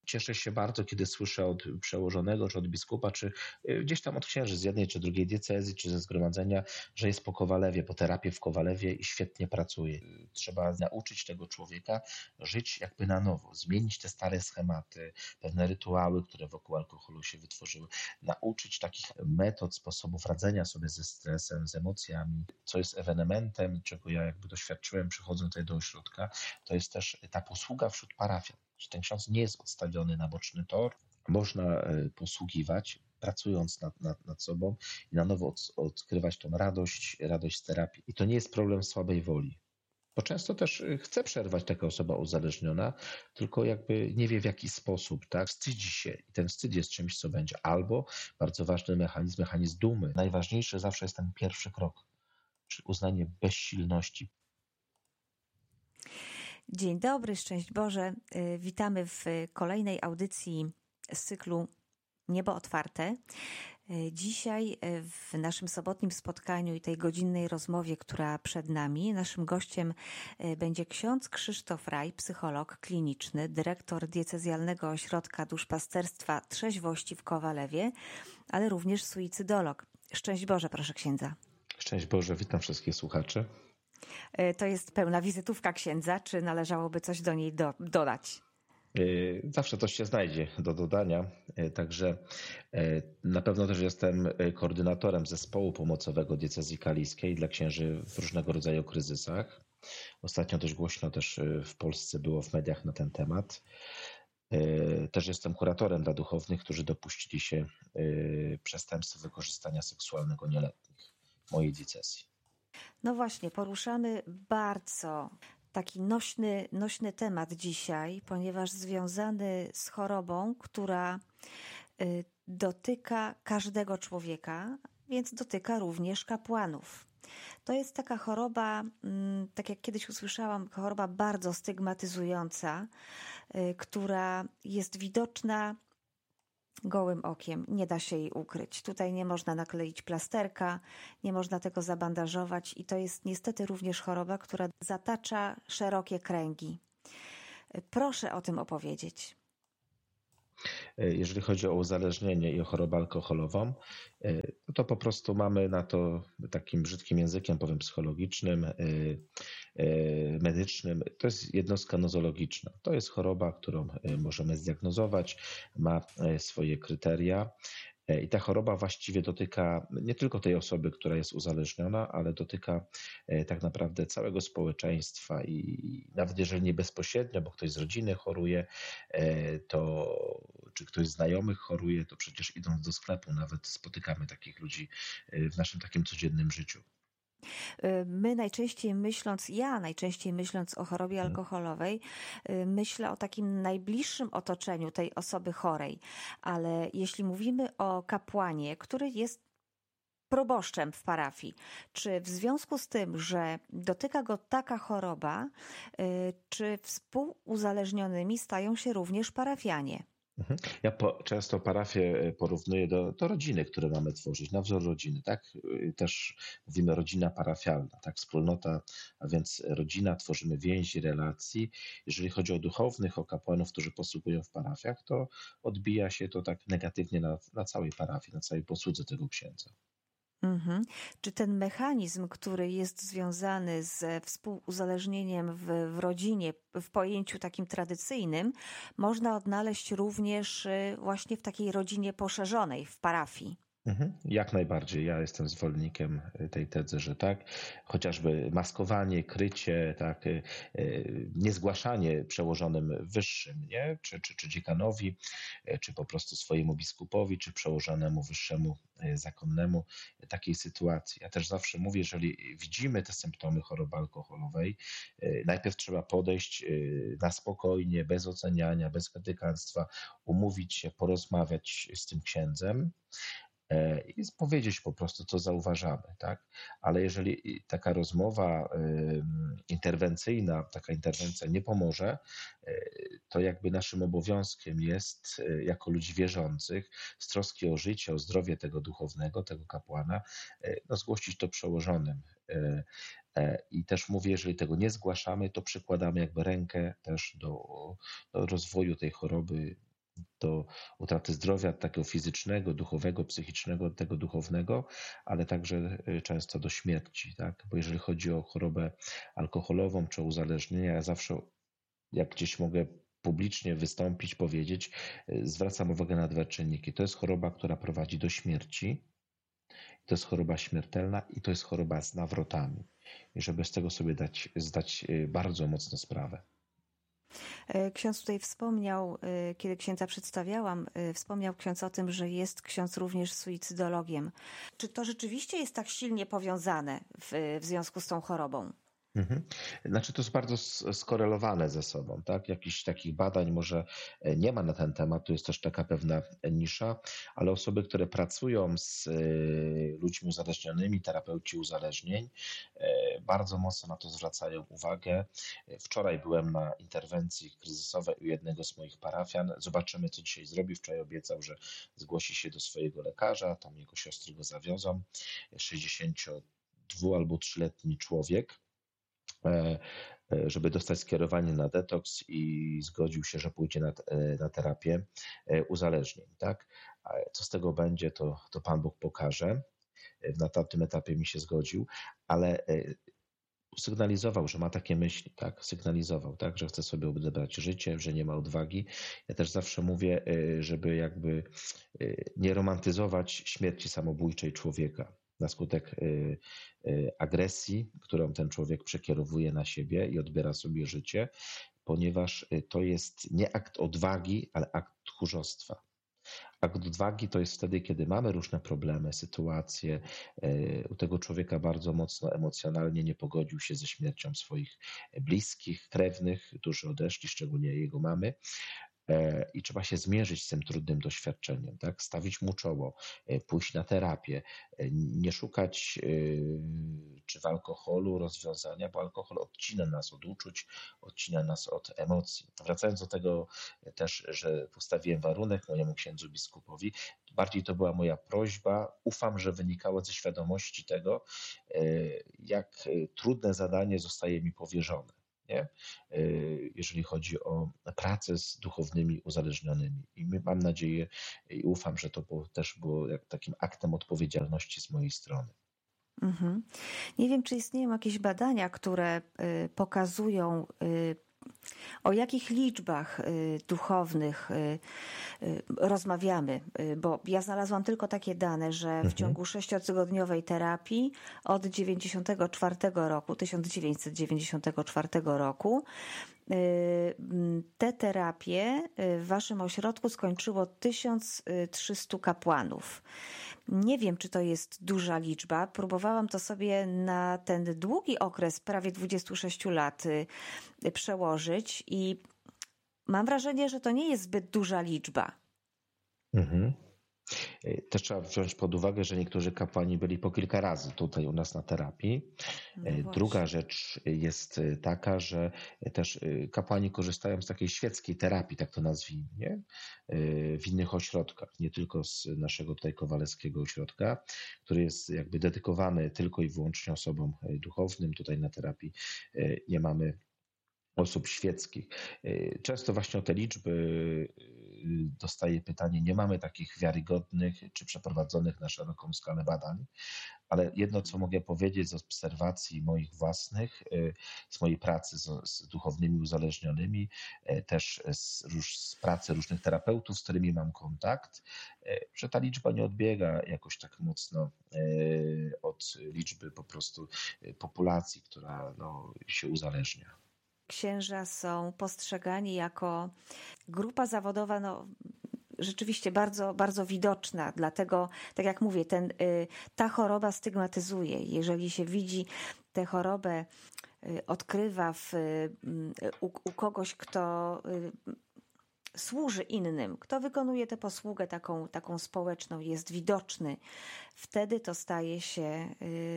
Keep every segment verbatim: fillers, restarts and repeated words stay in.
cieszę się bardzo, kiedy słyszę od przełożonego, czy od biskupa, czy gdzieś tam od księży z jednej czy drugiej diecezji, czy ze zgromadzenia, że jest po Kowalewie, po terapii w Kowalewie i świetnie pracuje. Trzeba nauczyć tego człowieka żyć jakby na nowo, zmienić te stare schematy, pewne rytuały, które wokół alkoholu się wytworzyły, nauczyć takich metod, sposobów radzenia sobie ze stresem, z emocjami, co jest ewenementem, czego ja jakby doświadczyłem przychodząc tutaj do ośrodka, to jest też ta posługa wśród parafian, że ten ksiądz nie jest odstawiony na boczny tor, można posługiwać, pracując nad, nad, nad sobą i na nowo od, odkrywać tą radość, radość z terapii. I to nie jest problem słabej woli. Bo często też chce przerwać taka osoba uzależniona, tylko jakby nie wie w jaki sposób, tak? Wstydzi się i ten wstyd jest czymś, co będzie. Albo bardzo ważny mechanizm, mechanizm dumy. Najważniejszy zawsze jest ten pierwszy krok, czyli uznanie bezsilności. Dzień dobry, szczęść Boże. Witamy w kolejnej audycji z cyklu Niebo Otwarte. Dzisiaj w naszym sobotnim spotkaniu i tej godzinnej rozmowie, która przed nami, naszym gościem będzie ksiądz Krzysztof Raj, psycholog kliniczny, dyrektor diecezjalnego ośrodka duszpasterstwa Trzeźwości w Kowalewie, ale również suicydolog. Szczęść Boże, proszę księdza. Szczęść Boże, witam wszystkich słuchaczy. To jest pełna wizytówka księdza, czy należałoby coś do niej do, dodać? Zawsze coś się znajdzie do dodania, także na pewno też jestem koordynatorem zespołu pomocowego diecezji kaliskiej dla księży w różnego rodzaju kryzysach. Ostatnio dość głośno też w Polsce było w mediach na ten temat. Też jestem kuratorem dla duchownych, którzy dopuścili się przestępstw wykorzystania seksualnego nieletnich w mojej diecezji. No właśnie, poruszamy bardzo taki nośny, nośny temat dzisiaj, ponieważ związany z chorobą, która dotyka każdego człowieka, więc dotyka również kapłanów. To jest taka choroba, tak jak kiedyś usłyszałam, choroba bardzo stygmatyzująca, która jest widoczna gołym okiem, nie da się jej ukryć. Tutaj nie można nakleić plasterka, nie można tego zabandażować i to jest niestety również choroba, która zatacza szerokie kręgi. Proszę o tym opowiedzieć. Jeżeli chodzi o uzależnienie i o chorobę alkoholową, to po prostu mamy na to takim brzydkim językiem, powiem psychologicznym, medycznym, to jest jednostka nozologiczna. To jest choroba, którą możemy zdiagnozować, ma swoje kryteria. I ta choroba właściwie dotyka nie tylko tej osoby, która jest uzależniona, ale dotyka tak naprawdę całego społeczeństwa i nawet jeżeli nie bezpośrednio, bo ktoś z rodziny choruje, to czy ktoś z znajomych choruje, to przecież idąc do sklepu nawet spotykamy takich ludzi w naszym takim codziennym życiu. My najczęściej myśląc, ja najczęściej myśląc o chorobie alkoholowej, myślę o takim najbliższym otoczeniu tej osoby chorej, ale jeśli mówimy o kapłanie, który jest proboszczem w parafii, czy w związku z tym, że dotyka go taka choroba, czy współuzależnionymi stają się również parafianie? Ja po, często parafię porównuję do, do rodziny, które mamy tworzyć, na wzór rodziny, tak? Też mówimy rodzina parafialna, tak? Wspólnota, a więc rodzina, tworzymy więzi, relacji. Jeżeli chodzi o duchownych, o kapłanów, którzy posługują w parafiach, to odbija się to tak negatywnie na, na całej parafii, na całej posłudze tego księdza. Mhm. Czy ten mechanizm, który jest związany ze współuzależnieniem w, w rodzinie, w pojęciu takim tradycyjnym, można odnaleźć również właśnie w takiej rodzinie poszerzonej, w parafii? Mhm, jak najbardziej. Ja jestem zwolennikiem tej tezy, że tak. Chociażby maskowanie, krycie, tak, niezgłaszanie przełożonym wyższym, nie? Czy, czy, czy dziekanowi, czy po prostu swojemu biskupowi, czy przełożonemu wyższemu zakonnemu takiej sytuacji. Ja też zawsze mówię, jeżeli widzimy te symptomy choroby alkoholowej, najpierw trzeba podejść na spokojnie, bez oceniania, bez krytykanstwa, umówić się, porozmawiać z tym księdzem, i powiedzieć po prostu, co zauważamy, tak? Ale jeżeli taka rozmowa interwencyjna, taka interwencja nie pomoże, to jakby naszym obowiązkiem jest, jako ludzi wierzących, z troski o życie, o zdrowie tego duchownego, tego kapłana, no, zgłosić to przełożonym. I też mówię, jeżeli tego nie zgłaszamy, to przykładamy jakby rękę też do, do rozwoju tej choroby do utraty zdrowia takiego fizycznego, duchowego, psychicznego, tego duchownego, ale także często do śmierci, tak? Bo jeżeli chodzi o chorobę alkoholową czy o uzależnienia, ja zawsze, jak gdzieś mogę publicznie wystąpić, powiedzieć, zwracam uwagę na dwa czynniki. To jest choroba, która prowadzi do śmierci, to jest choroba śmiertelna i to jest choroba z nawrotami. I żeby z tego sobie dać, zdać bardzo mocno sprawę. Ksiądz tutaj wspomniał, kiedy księdza przedstawiałam, wspomniał ksiądz o tym, że jest ksiądz również suicydologiem. Czy to rzeczywiście jest tak silnie powiązane w, w związku z tą chorobą? Mhm. Znaczy to jest bardzo skorelowane ze sobą, tak? Jakichś takich badań może nie ma na ten temat, to jest też taka pewna nisza, ale osoby, które pracują z ludźmi uzależnionymi, terapeuci uzależnień, bardzo mocno na to zwracają uwagę. Wczoraj byłem na interwencji kryzysowej u jednego z moich parafian. Zobaczymy, co dzisiaj zrobi. Wczoraj obiecał, że zgłosi się do swojego lekarza, tam jego siostry go zawiozą. sześćdziesięciodwu albo trzyletni człowiek, żeby dostać skierowanie na detoks i zgodził się, że pójdzie na, na terapię uzależnień. Tak? Co z tego będzie, to, to Pan Bóg pokaże. Na tamtym etapie mi się zgodził, ale sygnalizował, że ma takie myśli, tak? Sygnalizował, tak, że chce sobie odebrać życie, że nie ma odwagi. Ja też zawsze mówię, żeby jakby nie romantyzować śmierci samobójczej człowieka na skutek agresji, którą ten człowiek przekierowuje na siebie i odbiera sobie życie, ponieważ to jest nie akt odwagi, ale akt tchórzostwa. Akt odwagi to jest wtedy, kiedy mamy różne problemy, sytuacje. U tego człowieka bardzo mocno emocjonalnie nie pogodził się ze śmiercią swoich bliskich, krewnych, którzy odeszli, szczególnie jego mamy. I trzeba się zmierzyć z tym trudnym doświadczeniem, tak? Stawić mu czoło, pójść na terapię, nie szukać czy w alkoholu rozwiązania, bo alkohol odcina nas od uczuć, odcina nas od emocji. Wracając do tego też, że postawiłem warunek mojemu księdzu biskupowi, bardziej to była moja prośba, ufam, że wynikało ze świadomości tego, jak trudne zadanie zostaje mi powierzone. Nie? Jeżeli chodzi o pracę z duchownymi uzależnionymi. I mam nadzieję i ufam, że to było, też było jak takim aktem odpowiedzialności z mojej strony. Mhm. Nie wiem, czy istnieją jakieś badania, które y, pokazują, y, o jakich liczbach y, duchownych y, y, rozmawiamy, y, bo ja znalazłam tylko takie dane, że w Mhm. ciągu sześciotygodniowej terapii od dziewięćdziesiątego czwartego roku, tysiąc dziewięćset dziewięćdziesiątego czwartego roku, y, te terapie w waszym ośrodku skończyło tysiąc trzysta kapłanów. Nie wiem, czy to jest duża liczba. Próbowałam to sobie na ten długi okres, prawie dwadzieścia sześć lat, przełożyć i mam wrażenie, że to nie jest zbyt duża liczba. Mhm. Też trzeba wziąć pod uwagę, że niektórzy kapłani byli po kilka razy tutaj u nas na terapii. No Druga rzecz jest taka, że też kapłani korzystają z takiej świeckiej terapii, tak to nazwijmy, nie? W innych ośrodkach, nie tylko z naszego tutaj kowalewskiego ośrodka, który jest jakby dedykowany tylko i wyłącznie osobom duchownym. Tutaj na terapii nie mamy osób świeckich. Często właśnie o te liczby dostaję pytanie, nie mamy takich wiarygodnych czy przeprowadzonych na szeroką skalę badań, ale jedno, co mogę powiedzieć z obserwacji moich własnych, z mojej pracy z, z duchownymi uzależnionymi, też z, z pracy różnych terapeutów, z którymi mam kontakt, że ta liczba nie odbiega jakoś tak mocno od liczby po prostu populacji, która no, się uzależnia. Księża są postrzegani jako grupa zawodowa, no rzeczywiście bardzo, bardzo widoczna. Dlatego, tak jak mówię, ten, ta choroba stygmatyzuje. Jeżeli się widzi tę chorobę, odkrywa w, u, u kogoś, kto służy innym, kto wykonuje tę posługę taką, taką społeczną, jest widoczny, wtedy to staje się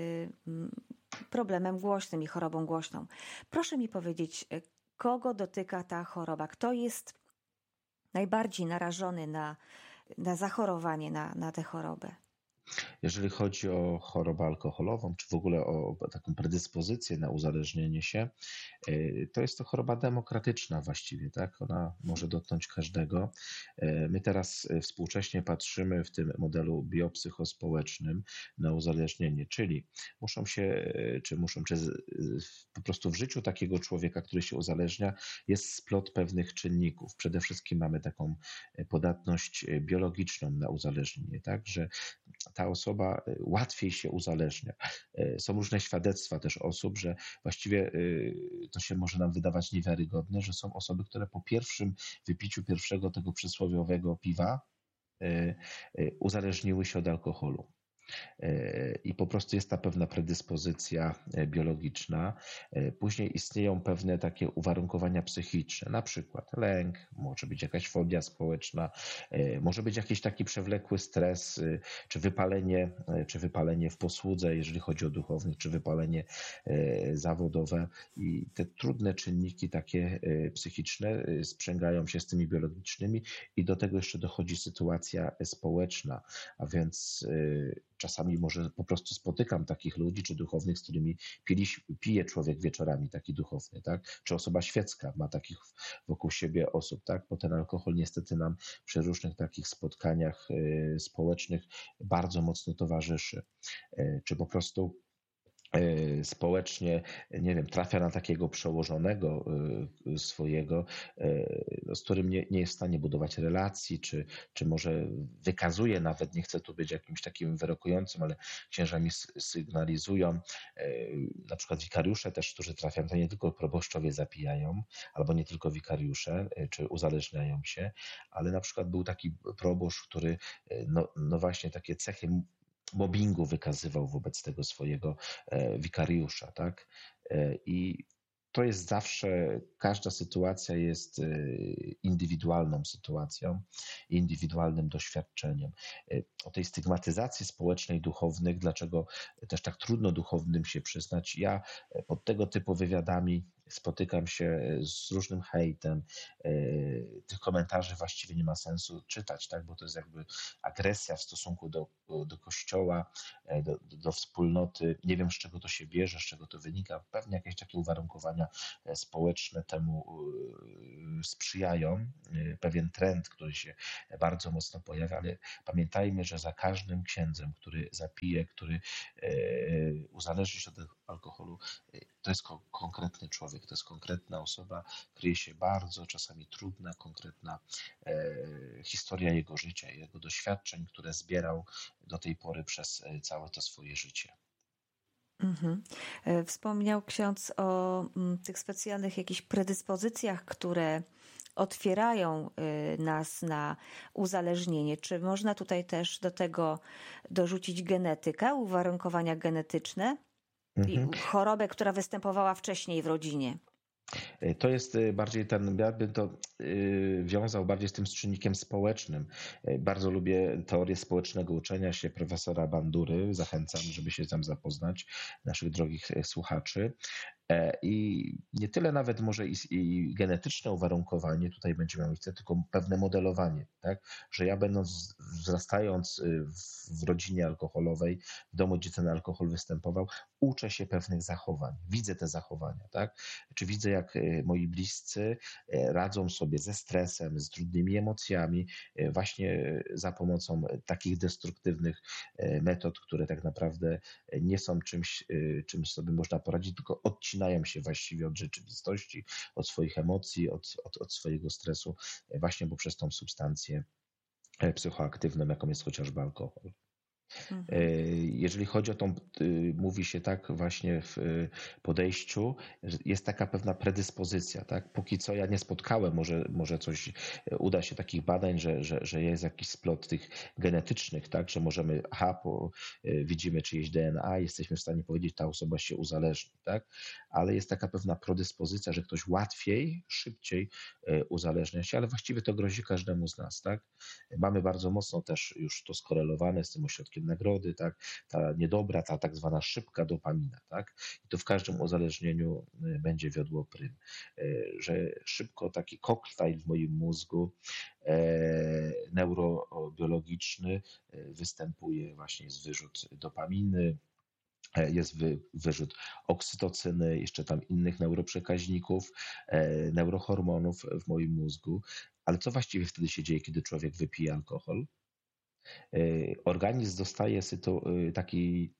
problemem głośnym i chorobą głośną. Proszę mi powiedzieć, kogo dotyka ta choroba? Kto jest najbardziej narażony na, na zachorowanie na, na tę chorobę? Jeżeli chodzi o chorobę alkoholową, czy w ogóle o taką predyspozycję na uzależnienie się, y, to jest to choroba demokratyczna właściwie, tak? Ona może dotknąć każdego. Y, My teraz y, współcześnie patrzymy w tym modelu biopsychospołecznym na uzależnienie, czyli muszą się, y, czy muszą, czy z- y, po prostu w życiu takiego człowieka, który się uzależnia, jest splot pewnych czynników. Przede wszystkim mamy taką y, podatność y, biologiczną na uzależnienie, tak? Że ta osoba y, łatwiej się uzależnia. Y, Są różne świadectwa też osób, że właściwie y, to się może nam wydawać niewiarygodne, że są osoby, które po pierwszym wypiciu pierwszego tego przysłowiowego piwa y, y, uzależniły się od alkoholu. E, i po prostu jest ta pewna predyspozycja e, biologiczna. E, Później istnieją pewne takie uwarunkowania psychiczne, na przykład lęk, może być jakaś fobia społeczna, e, może być jakiś taki przewlekły stres, e, czy wypalenie, e, czy wypalenie w posłudze, jeżeli chodzi o duchownych, czy wypalenie e, zawodowe. I te trudne czynniki takie e, psychiczne e, sprzęgają się z tymi biologicznymi i do tego jeszcze dochodzi sytuacja społeczna, a więc e, czasami może po prostu spotykam takich ludzi, czy duchownych, z którymi pili, pije człowiek wieczorami, taki duchowny, tak? Czy osoba świecka ma takich wokół siebie osób, tak? Bo ten alkohol niestety nam przy różnych takich spotkaniach y, społecznych bardzo mocno towarzyszy. Y, Czy po prostu y, społecznie, nie wiem, trafia na takiego przełożonego y, swojego, y, no, z którym nie, nie jest w stanie budować relacji, czy, czy może wykazuje nawet, nie chcę tu być jakimś takim wyrokującym, ale księża mi s- sygnalizują, y, na przykład wikariusze też, którzy trafiają, to nie tylko proboszczowie zapijają, albo nie tylko wikariusze, y, czy uzależniają się, ale na przykład był taki proboszcz, który y, no, no właśnie takie cechy mobbingu wykazywał wobec tego swojego e, wikariusza, tak? E, I to jest zawsze, każda sytuacja jest e, indywidualną sytuacją, indywidualnym doświadczeniem. E, O tej stygmatyzacji społecznej duchownych, dlaczego też tak trudno duchownym się przyznać, ja e, pod tego typu wywiadami spotykam się z różnym hejtem. E, Tych komentarzy właściwie nie ma sensu czytać, tak? Bo to jest jakby agresja w stosunku do, do kościoła, e, do, do wspólnoty. Nie wiem, z czego to się bierze, z czego to wynika. Pewnie jakieś takie uwarunkowania e, społeczne temu e, sprzyjają. E, Pewien trend, który się bardzo mocno pojawia, ale pamiętajmy, że za każdym księdzem, który zapije, który e, uzależni się od alkoholu, e, to jest ko- konkretny człowiek, to jest konkretna osoba, kryje się bardzo czasami trudna, konkretna e, historia jego życia, jego doświadczeń, które zbierał do tej pory przez e, całe to swoje życie. Mhm. E, Wspomniał ksiądz o mm, tych specjalnych jakichś predyspozycjach, które otwierają y, nas na uzależnienie. Czy można tutaj też do tego dorzucić genetykę, uwarunkowania genetyczne i Mhm. chorobę, która występowała wcześniej w rodzinie? E, To jest e, bardziej ten, ja bym to e, wiązał bardziej z tym czynnikiem społecznym. E, Bardzo lubię teorię społecznego uczenia się profesora Bandury. Zachęcam, żeby się tam zapoznać, naszych drogich e, słuchaczy. E, I nie tyle nawet może i, i genetyczne uwarunkowanie tutaj będzie miało miejsce, tylko pewne modelowanie, tak? Że ja będąc, wzrastając y, w, w rodzinie alkoholowej, w domu, gdzie ten alkohol występował, uczę się pewnych zachowań, widzę te zachowania, tak? Czy widzę, jak y, moi bliscy y, radzą sobie ze stresem, z trudnymi emocjami, y, właśnie y, za pomocą takich destruktywnych y, metod, które tak naprawdę nie są czymś, y, czym sobie można poradzić, tylko odcinają się właściwie od rzeczywistości, od swoich emocji, od, od, od swojego stresu, y, właśnie poprzez tą substancję y, psychoaktywną, jaką jest chociażby alkohol. Mhm. E, Jeżeli chodzi o tą, y, mówi się tak właśnie w y, podejściu, że jest taka pewna predyspozycja, tak? Póki co ja nie spotkałem, może, może coś y, uda się takich badań, że, że, że jest jakiś splot tych genetycznych, tak? Że możemy, aha, po, y, widzimy czyjeś D N A, jesteśmy w stanie powiedzieć, ta osoba się uzależni, tak? Ale jest taka pewna predyspozycja, że ktoś łatwiej, szybciej y, uzależnia się, ale właściwie to grozi każdemu z nas, tak? Mamy bardzo mocno też już to skorelowane z tym ośrodkiem smakiem nagrody, tak? Ta niedobra, ta tak zwana szybka dopamina, tak? I to w każdym uzależnieniu będzie wiodło prym, że szybko taki koktajl w moim mózgu neurobiologiczny występuje, właśnie jest wyrzut dopaminy, jest wy, wyrzut oksytocyny, jeszcze tam innych neuroprzekaźników, neurohormonów w moim mózgu. Ale co właściwie wtedy się dzieje, kiedy człowiek wypije alkohol? Organizm dostaje sytu, taki,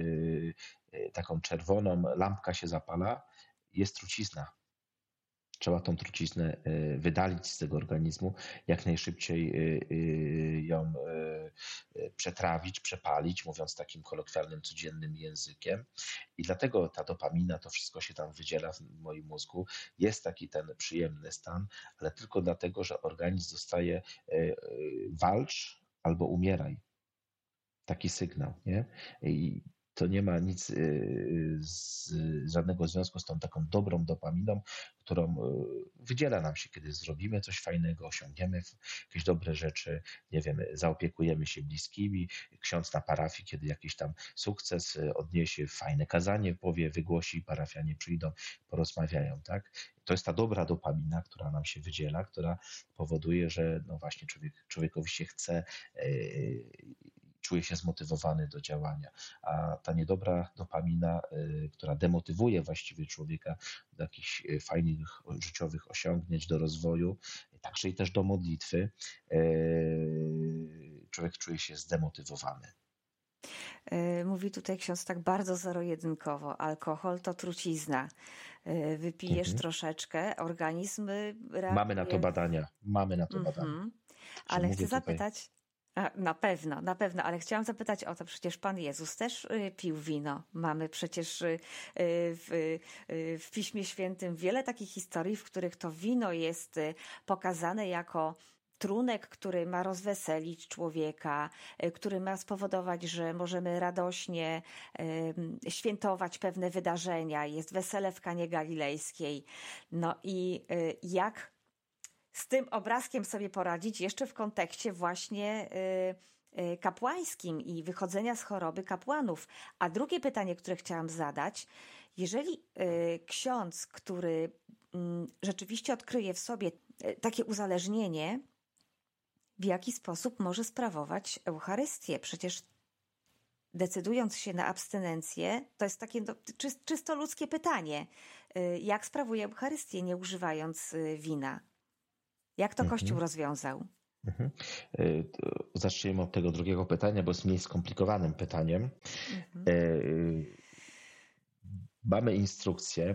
taką czerwoną, lampka się zapala, jest trucizna. Trzeba tą truciznę wydalić z tego organizmu, jak najszybciej ją przetrawić, przepalić, mówiąc takim kolokwialnym, codziennym językiem. I dlatego ta dopamina, to wszystko się tam wydziela w moim mózgu. Jest taki ten przyjemny stan, ale tylko dlatego, że organizm dostaje walcz albo umieraj. Taki sygnał, nie? I to nie ma nic, z, żadnego związku z tą taką dobrą dopaminą, którą wydziela nam się, kiedy zrobimy coś fajnego, osiągniemy jakieś dobre rzeczy, nie wiem, zaopiekujemy się bliskimi, ksiądz na parafii, kiedy jakiś tam sukces odniesie, fajne kazanie powie, wygłosi, parafianie przyjdą, porozmawiają, tak? To jest ta dobra dopamina, która nam się wydziela, która powoduje, że no właśnie człowiek, człowiekowi się chce, yy, czuje się zmotywowany do działania, a ta niedobra dopamina, która demotywuje właściwie człowieka do jakichś fajnych życiowych osiągnięć, do rozwoju, także i też do modlitwy, człowiek czuje się zdemotywowany. Mówi tutaj ksiądz tak bardzo zero-jedynkowo. Alkohol to trucizna. Wypijesz mhm. troszeczkę, organizm reaguje... Mamy na to badania. Mamy na to mhm. badania. Ale chcę zapytać... Tutaj... A, na pewno, na pewno, ale chciałam zapytać o to, przecież Pan Jezus też pił wino. Mamy przecież w, w Piśmie Świętym wiele takich historii, w których to wino jest pokazane jako trunek, który ma rozweselić człowieka, który ma spowodować, że możemy radośnie świętować pewne wydarzenia. Jest wesele w Kanie Galilejskiej. No i jak z tym obrazkiem sobie poradzić jeszcze w kontekście właśnie kapłańskim i wychodzenia z choroby kapłanów. A drugie pytanie, które chciałam zadać, jeżeli ksiądz, który rzeczywiście odkryje w sobie takie uzależnienie, w jaki sposób może sprawować Eucharystię? Przecież decydując się na abstynencję, to jest takie no, czysto ludzkie pytanie. Jak sprawuje Eucharystię, nie używając wina? Jak to Kościół mhm. rozwiązał? Mhm. Zacznijmy od tego drugiego pytania, bo jest mniej skomplikowanym pytaniem. Mhm. Mamy instrukcję,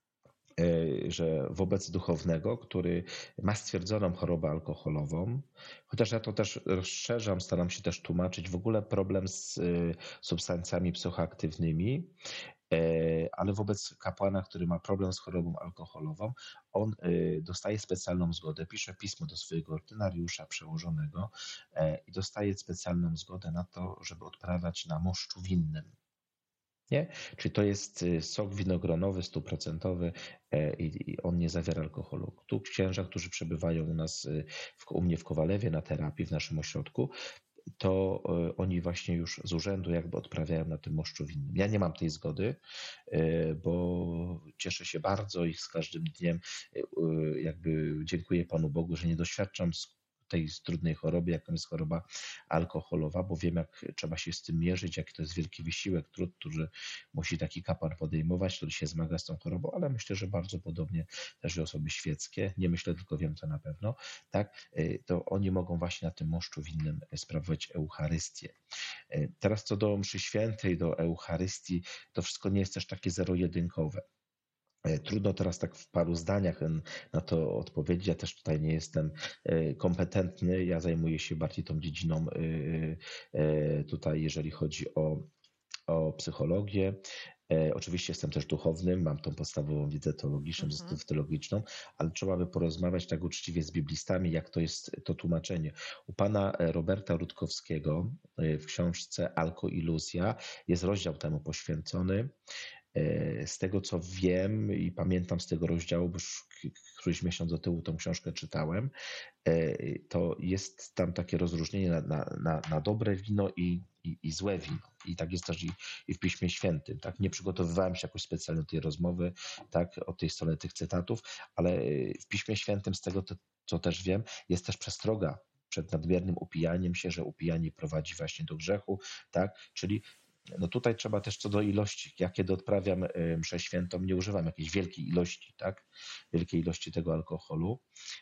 że wobec duchownego, który ma stwierdzoną chorobę alkoholową, chociaż ja to też rozszerzam, staram się też tłumaczyć w ogóle problem z substancjami psychoaktywnymi, ale wobec kapłana, który ma problem z chorobą alkoholową, on dostaje specjalną zgodę, pisze pismo do swojego ordynariusza przełożonego i dostaje specjalną zgodę na to, żeby odprawiać na moszczu winnym. Nie? Czyli to jest sok winogronowy, stuprocentowy i on nie zawiera alkoholu. Tu księża, którzy przebywają u nas, w, u mnie w Kowalewie na terapii, w naszym ośrodku, to oni właśnie już z urzędu jakby odprawiają na tym moszczu winnym. Ja nie mam tej zgody, bo cieszę się bardzo i z każdym dniem jakby dziękuję Panu Bogu, że nie doświadczam tej trudnej choroby, jaką jest choroba alkoholowa, bo wiem, jak trzeba się z tym mierzyć, jaki to jest wielki wysiłek, trud, który musi taki kapłan podejmować, który się zmaga z tą chorobą, ale myślę, że bardzo podobnie też i osoby świeckie, nie myślę, tylko wiem to na pewno, tak, to oni mogą właśnie na tym moszczu winnym sprawować Eucharystię. Teraz co do mszy świętej, do Eucharystii, to wszystko nie jest też takie zero-jedynkowe. Trudno teraz tak w paru zdaniach na to odpowiedzieć. Ja też tutaj nie jestem kompetentny. Ja zajmuję się bardziej tą dziedziną tutaj, jeżeli chodzi o, o psychologię. Oczywiście jestem też duchownym, mam tą podstawową wiedzę teologiczną, mhm. teologiczną, ale trzeba by porozmawiać tak uczciwie z biblistami, jak to jest to tłumaczenie. U pana Roberta Rutkowskiego w książce Alkoiluzja jest rozdział temu poświęcony. Z tego, co wiem i pamiętam z tego rozdziału, bo już któryś miesiąc do tyłu tą książkę czytałem, to jest tam takie rozróżnienie na, na, na, na dobre wino i, i, i złe wino. I tak jest też i, i w Piśmie Świętym. Tak? Nie przygotowywałem się jakoś specjalnie do tej rozmowy, tak, od tej strony tych cytatów, ale w Piśmie Świętym, z tego, to, co też wiem, jest też przestroga przed nadmiernym upijaniem się, że upijanie prowadzi właśnie do grzechu, tak? Czyli no tutaj trzeba też co do ilości. Ja kiedy odprawiam mszę świętą, nie używam jakiejś wielkiej ilości, tak? Wielkiej ilości tego alkoholu,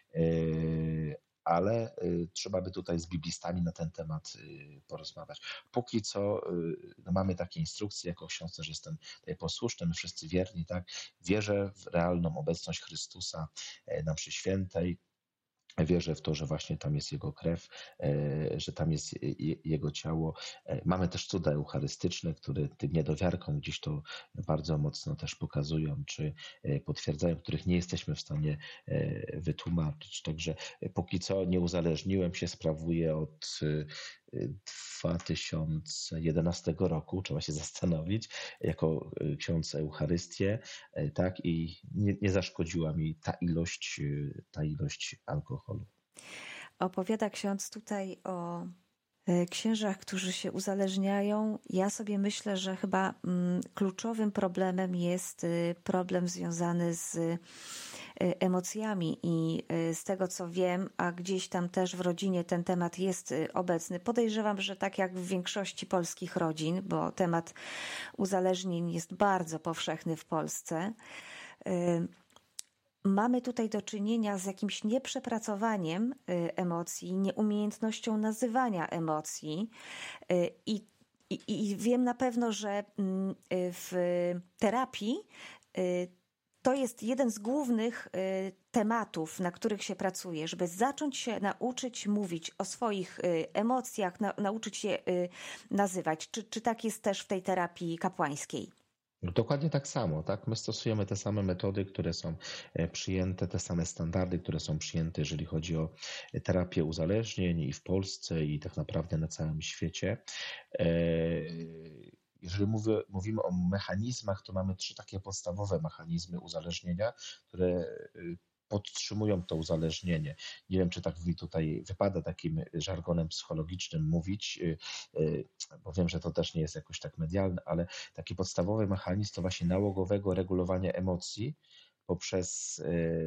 ale trzeba by tutaj z biblistami na ten temat porozmawiać. Póki co no mamy takie instrukcje, jako ksiądz też jestem tutaj posłuszny, my wszyscy wierni, tak? Wierzę w realną obecność Chrystusa na mszy świętej. Wierzę w to, że właśnie tam jest Jego krew, że tam jest Jego ciało. Mamy też cuda eucharystyczne, które tym niedowiarkom gdzieś to bardzo mocno też pokazują, czy potwierdzają, których nie jesteśmy w stanie wytłumaczyć. Także póki co nie uzależniłem się, sprawuję od dwa tysiące jedenastego roku, trzeba się zastanowić, jako ksiądz Eucharystię, tak, i nie, nie zaszkodziła mi ta ilość, ta ilość alkoholu. Opowiada ksiądz tutaj o księżach, którzy się uzależniają. Ja sobie myślę, że chyba kluczowym problemem jest problem związany z emocjami i z tego, co wiem, a gdzieś tam też w rodzinie ten temat jest obecny. Podejrzewam, że tak jak w większości polskich rodzin, bo temat uzależnień jest bardzo powszechny w Polsce. Mamy tutaj do czynienia z jakimś nieprzepracowaniem emocji, nieumiejętnością nazywania emocji i, i, i wiem na pewno, że w terapii to jest jeden z głównych tematów, na których się pracuje, żeby zacząć się nauczyć mówić o swoich emocjach, na, nauczyć się nazywać. Czy, czy tak jest też w tej terapii kapłańskiej? Dokładnie tak samo, tak? My stosujemy te same metody, które są przyjęte, te same standardy, które są przyjęte, jeżeli chodzi o terapię uzależnień i w Polsce, i tak naprawdę na całym świecie. Jeżeli mówię, mówimy o mechanizmach, to mamy trzy takie podstawowe mechanizmy uzależnienia, które podtrzymują to uzależnienie. Nie wiem, czy tak mi tutaj wypada takim żargonem psychologicznym mówić, bo wiem, że to też nie jest jakoś tak medialne, ale taki podstawowy mechanizm to właśnie nałogowego regulowania emocji poprzez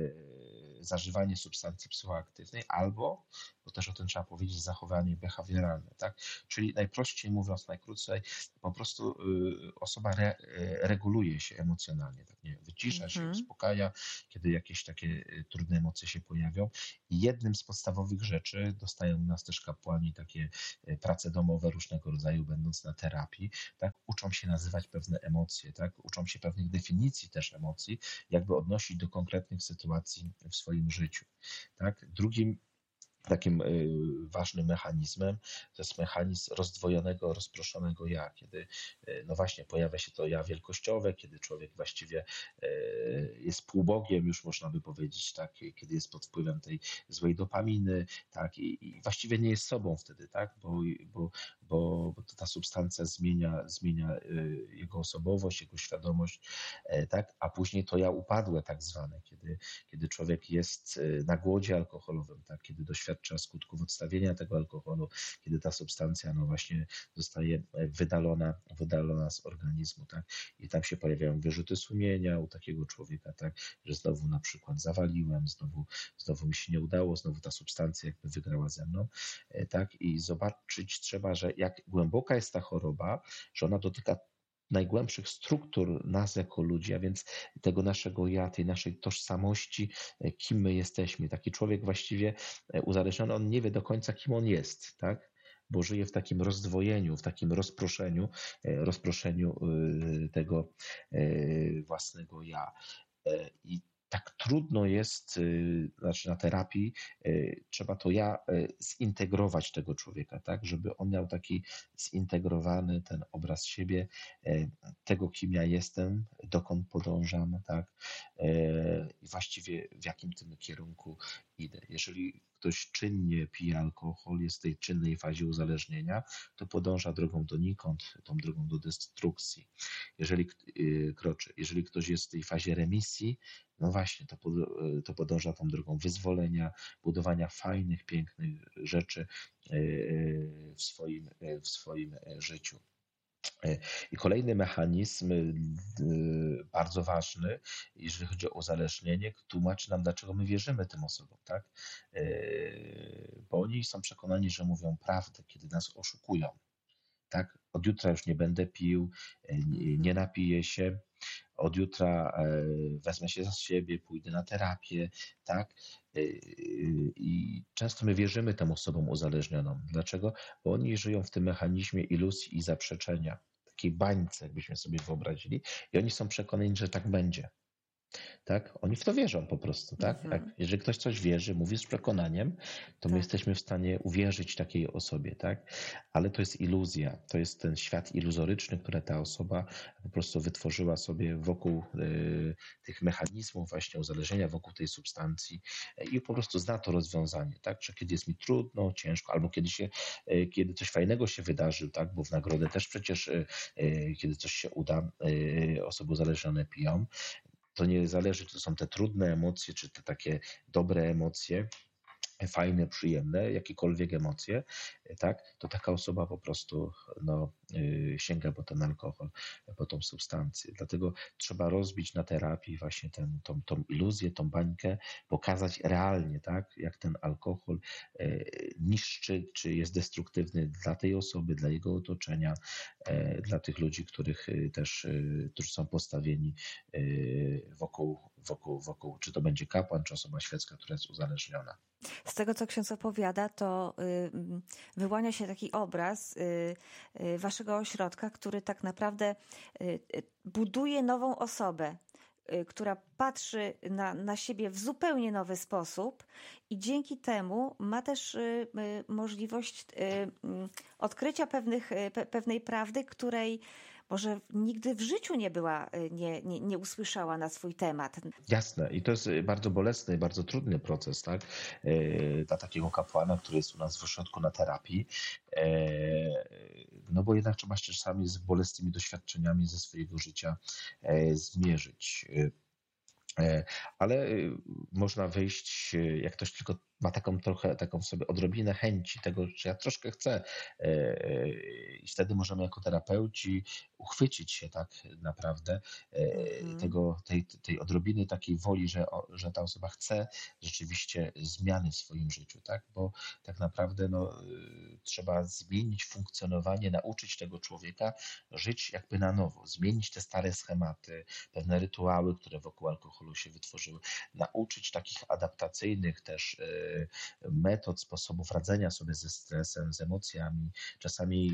zażywanie substancji psychoaktywnej albo, bo też o tym trzeba powiedzieć, zachowanie behawioralne, tak? Czyli najprościej mówiąc, najkrócej, po prostu osoba re, reguluje się emocjonalnie, tak? Nie, wycisza się, uspokaja, kiedy jakieś takie trudne emocje się pojawią. I jednym z podstawowych rzeczy, dostają u nas też kapłani takie prace domowe różnego rodzaju, będąc na terapii, tak? Uczą się nazywać pewne emocje, tak? Uczą się pewnych definicji też emocji, jakby odnosić do konkretnych sytuacji w swoim życiu. Tak? Drugim takim ważnym mechanizmem to jest mechanizm rozdwojonego, rozproszonego ja, kiedy no właśnie pojawia się to ja wielkościowe, kiedy człowiek właściwie jest półbogiem, już można by powiedzieć, tak, kiedy jest pod wpływem tej złej dopaminy, tak, i, i właściwie nie jest sobą wtedy, tak, bo, bo, bo, bo ta substancja zmienia, zmienia jego osobowość, jego świadomość, tak, a później to ja upadłe tak zwane, kiedy, kiedy człowiek jest na głodzie alkoholowym, tak, kiedy doświadcza skutków odstawienia tego alkoholu, kiedy ta substancja no właśnie zostaje wydalona, wydalona z organizmu, tak? I tam się pojawiają wyrzuty sumienia u takiego człowieka, tak? Że znowu na przykład zawaliłem, znowu, znowu mi się nie udało, znowu ta substancja jakby wygrała ze mną, tak? I zobaczyć trzeba, że jak głęboka jest ta choroba, że ona dotyka najgłębszych struktur nas jako ludzi, a więc tego naszego ja, tej naszej tożsamości, kim my jesteśmy. Taki człowiek właściwie uzależniony, on nie wie do końca, kim on jest, tak? Bo żyje w takim rozdwojeniu, w takim rozproszeniu, rozproszeniu tego własnego ja. I tak trudno jest, znaczy na terapii, trzeba to ja zintegrować tego człowieka, tak, żeby on miał taki zintegrowany ten obraz siebie, tego, kim ja jestem, dokąd podążam, tak, i właściwie w jakim tym kierunku idę. Jeżeli ktoś czynnie pije alkohol, jest w tej czynnej fazie uzależnienia, to podąża drogą donikąd, tą drogą do destrukcji. Jeżeli y, kroczy, jeżeli ktoś jest w tej fazie remisji, no właśnie, to, to podąża tą drogą wyzwolenia, budowania fajnych, pięknych rzeczy y, y, w swoim, y, w swoim życiu. I kolejny mechanizm y, bardzo ważny, jeżeli chodzi o uzależnienie, tłumaczy nam, dlaczego my wierzymy tym osobom, tak? Y, Bo oni są przekonani, że mówią prawdę, kiedy nas oszukują, tak? Od jutra już nie będę pił, y, nie Mhm. napiję się, od jutra y, wezmę się za siebie, pójdę na terapię, tak? Y, I często my wierzymy tym osobom uzależnionym. Dlaczego? Bo oni żyją w tym mechanizmie iluzji i zaprzeczenia, takiej bańce, jakbyśmy sobie wyobrazili, i oni są przekonani, że tak będzie. Tak? Oni w to wierzą po prostu, tak? Jak, Mhm. jeżeli ktoś coś wierzy, mówi z przekonaniem, to my Tak. jesteśmy w stanie uwierzyć takiej osobie, tak? Ale to jest iluzja, to jest ten świat iluzoryczny, który ta osoba po prostu wytworzyła sobie wokół y, tych mechanizmów właśnie uzależnienia, wokół tej substancji y, i po prostu zna to rozwiązanie, tak? Że kiedy jest mi trudno, ciężko, albo kiedy się, y, kiedy coś fajnego się wydarzy, tak? Bo w nagrodę też przecież, y, y, kiedy coś się uda, y, osoby uzależnione piją. To nie zależy, czy to są te trudne emocje, czy te takie dobre emocje, fajne, przyjemne, jakiekolwiek emocje, tak, to taka osoba po prostu no, y, sięga po ten alkohol, po tą substancję. Dlatego trzeba rozbić na terapii właśnie ten, tą, tą iluzję, tą bańkę, pokazać realnie, tak, jak ten alkohol y, niszczy, czy jest destruktywny dla tej osoby, dla jego otoczenia, y, dla tych ludzi, których y, też, y, którzy są postawieni y, wokół, wokół, wokół, czy to będzie kapłan, czy osoba świecka, która jest uzależniona. Z tego, co ksiądz opowiada, to y, wyłania się taki obraz y, y, waszego ośrodka, który tak naprawdę y, buduje nową osobę, y, która patrzy na, na siebie w zupełnie nowy sposób i dzięki temu ma też y, y, możliwość y, y, odkrycia pewnych, y, pe, pewnej prawdy, której może nigdy w życiu nie była, y, nie, nie, nie usłyszała na swój temat. Jasne. I to jest bardzo bolesny i bardzo trudny proces, tak? E, Dla takiego kapłana, który jest u nas w ośrodku na terapii. E, No bo jednak trzeba się czasami z bolesnymi doświadczeniami ze swojego życia e, zmierzyć. E, Ale y, można wyjść, y, jak ktoś tylko ma taką trochę, taką w sobie odrobinę chęci tego, że ja troszkę chcę, e, e, i wtedy możemy jako terapeuci uchwycić się tak naprawdę e, Mhm. tego, tej, tej odrobiny takiej woli, że, o- że ta osoba chce rzeczywiście zmiany w swoim życiu, tak? Bo tak naprawdę no, y, trzeba zmienić funkcjonowanie, nauczyć tego człowieka żyć jakby na nowo, zmienić te stare schematy, pewne rytuały, które wokół alkoholu się wytworzyły, nauczyć takich adaptacyjnych też e, metod, sposobów radzenia sobie ze stresem, z emocjami. Czasami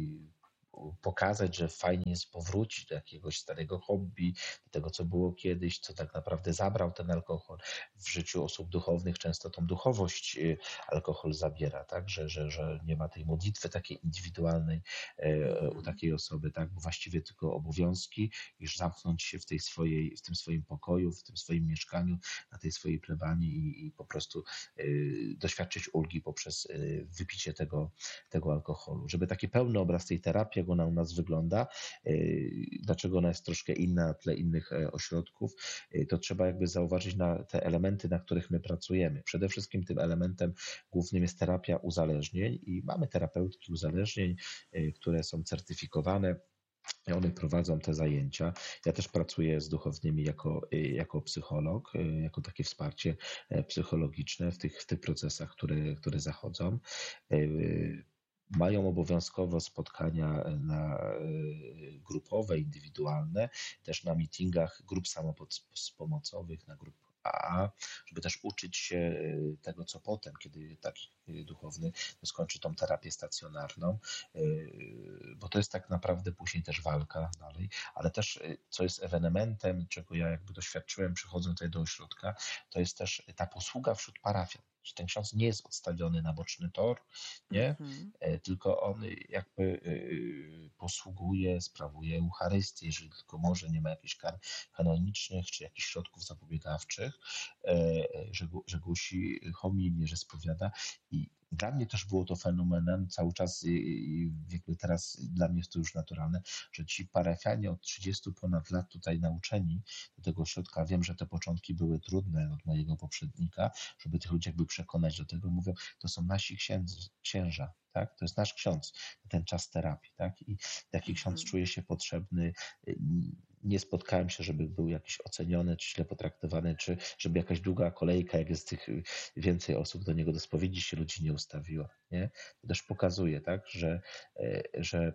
pokazać, że fajnie jest powrócić do jakiegoś starego hobby, do tego, co było kiedyś, co tak naprawdę zabrał ten alkohol. W życiu osób duchownych często tą duchowość y, alkohol zabiera, tak, że, że, że nie ma tej modlitwy takiej indywidualnej e, u Mhm. takiej osoby, tak, bo właściwie tylko obowiązki, iż zamknąć się w tej swojej, w tym swoim pokoju, w tym swoim mieszkaniu, na tej swojej plebanii i, i po prostu y, doświadczyć ulgi poprzez y, wypicie tego, tego alkoholu. Żeby taki pełny obraz tej terapii, jak ona u nas wygląda, y, dlaczego ona jest troszkę inna na tle innych e, ośrodków, y, to trzeba jakby zauważyć na te elementy, na których my pracujemy. Przede wszystkim tym elementem głównym jest terapia uzależnień i mamy terapeutki uzależnień, y, które są certyfikowane. I one prowadzą te zajęcia. Ja też pracuję z duchownymi jako, y, jako psycholog, y, jako takie wsparcie e, psychologiczne w tych, w tych procesach, które, które zachodzą. Y, Mają obowiązkowo spotkania na y, grupowe, indywidualne, też na meetingach grup samopomocowych, na grup A A, żeby też uczyć się y, tego, co potem, kiedy taki y, duchowny skończy tą terapię stacjonarną, y, bo to jest tak naprawdę później też walka dalej, ale też y, co jest ewenementem, czego ja jakby doświadczyłem przychodząc tutaj do ośrodka, to jest też ta posługa wśród parafian. że ten ksiądz nie jest odstawiony na boczny tor, nie? Mhm. E, tylko on jakby y, posługuje, sprawuje Eucharystię, jeżeli tylko może, nie ma jakichś kar kanonicznych czy jakichś środków zapobiegawczych, e, że, gu- że głosi homilię, że spowiada. I dla mnie też było to fenomenem cały czas i, i jakby teraz dla mnie jest to już naturalne, że ci parafianie od trzydziestu ponad lat tutaj nauczeni do tego ośrodka, wiem, że te początki były trudne od mojego poprzednika, żeby tych ludzi jakby przekonać do tego, mówią, to są nasi księdz, księża, tak? To jest nasz ksiądz na ten czas terapii, tak? I taki ksiądz Mhm. czuje się potrzebny. Nie spotkałem się, żeby był jakiś oceniony, czy źle potraktowany, czy żeby jakaś długa kolejka, jak jest tych więcej osób do niego do spowiedzi, się ludzi nie ustawiła, nie? To też pokazuje, tak, że, e, że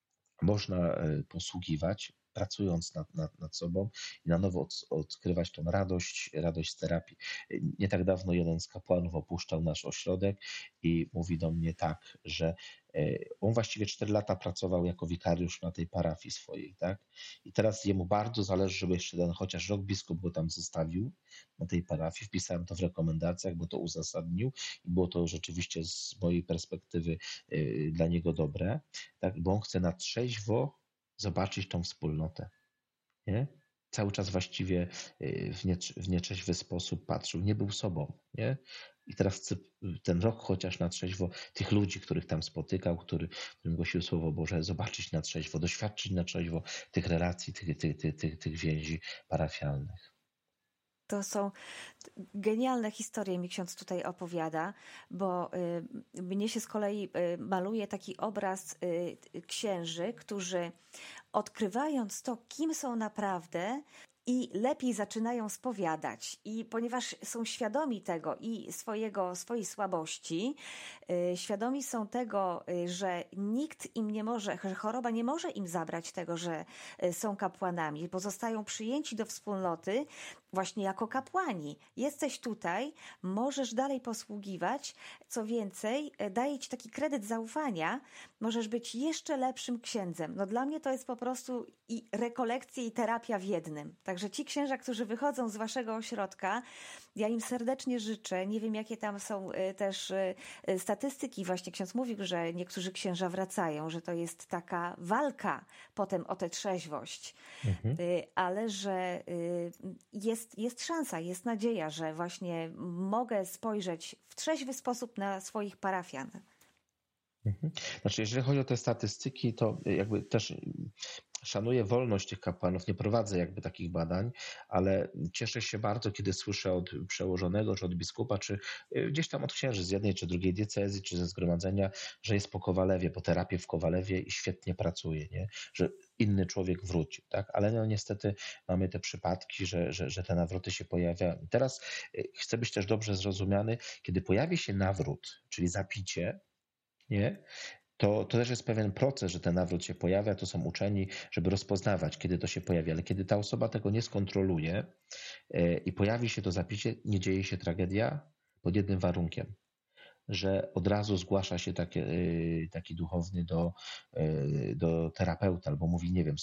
można e, posługiwać, pracując nad, nad, nad sobą i na nowo od, odkrywać tą radość, radość z terapii. Nie tak dawno jeden z kapłanów opuszczał nasz ośrodek i mówi do mnie tak, że e, on właściwie cztery lata pracował jako wikariusz na tej parafii swojej, tak? I teraz jemu bardzo zależy, żeby jeszcze ten chociaż rok biskup go tam zostawił na tej parafii. Wpisałem to w rekomendacjach, bo to uzasadnił i było to rzeczywiście z mojej perspektywy e, dla niego dobre, tak? Bo on chce na trzeźwo zobaczyć tą wspólnotę, nie? Cały czas właściwie y, w, nietrze- w nieczeźwy sposób patrzył, nie był sobą, nie? I teraz chce ten rok chociaż na trzeźwo tych ludzi, których tam spotykał, który, którym głosił Słowo Boże, zobaczyć na trzeźwo, doświadczyć na trzeźwo tych relacji, tych, tych, tych, tych, tych więzi parafialnych. To są genialne historie, mi ksiądz tutaj opowiada, bo y, mnie się z kolei y, maluje taki obraz y, księży, którzy odkrywając to, kim są naprawdę, i lepiej zaczynają spowiadać. I ponieważ są świadomi tego i swojego, swojej słabości, y, świadomi są tego, y, że nikt im nie może, że choroba nie może im zabrać tego, że y, są kapłanami, bo zostają przyjęci do wspólnoty właśnie jako kapłani. Jesteś tutaj, możesz dalej posługiwać. Co więcej, y, daje ci taki kredyt zaufania, możesz być jeszcze lepszym księdzem. No dla mnie to jest po prostu i rekolekcje, i terapia w jednym. Także ci księża, którzy wychodzą z waszego ośrodka, ja im serdecznie życzę. Nie wiem, jakie tam są y, też y, y, statystyki. Właśnie ksiądz mówił, że niektórzy księża wracają, że to jest taka walka potem o tę trzeźwość. Mhm. Y, ale że y, jest, jest szansa, jest nadzieja, że właśnie mogę spojrzeć w trzeźwy sposób na swoich parafian. Mhm. Znaczy, jeżeli chodzi o te statystyki, to jakby też szanuję wolność tych kapłanów, nie prowadzę jakby takich badań, ale cieszę się bardzo, kiedy słyszę od przełożonego, czy od biskupa, czy gdzieś tam od księży z jednej czy drugiej diecezji, czy ze zgromadzenia, że jest po Kowalewie, po terapii w Kowalewie i świetnie pracuje, nie? Że inny człowiek wrócił, tak? Ale no niestety mamy te przypadki, że, że, że te nawroty się pojawiają. I teraz chcę być też dobrze zrozumiany, kiedy pojawi się nawrót, czyli zapicie, nie? To, to też jest pewien proces, że ten nawrót się pojawia, to są uczeni, żeby rozpoznawać, kiedy to się pojawia, ale kiedy ta osoba tego nie skontroluje e, i pojawi się to zapicie, nie dzieje się tragedia pod jednym warunkiem, że od razu zgłasza się taki, taki duchowny do, e, do terapeuta albo mówi, nie wiem,